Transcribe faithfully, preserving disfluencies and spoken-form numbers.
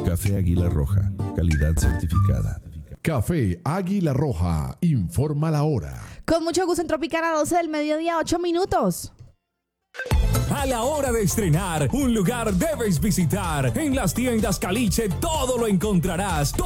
Café Águila Roja, calidad certificada. Café Águila Roja, informa la hora. Con mucho gusto en Tropicana, doce del mediodía, ocho minutos. A la hora de estrenar, un lugar debes visitar. En las tiendas Caliche todo lo encontrarás.